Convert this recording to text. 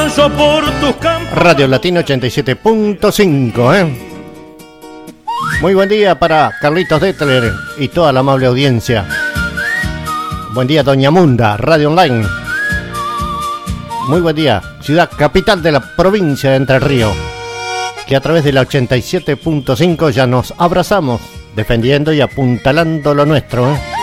paso por tus campos. Radio Latino 87.5, Muy buen día para Carlitos Detler y toda la amable audiencia. Buen día, Doña Munda, Radio Online. Muy buen día, ciudad capital de la provincia de Entre Ríos, que a través de la 87.5 ya nos abrazamos, defendiendo y apuntalando lo nuestro,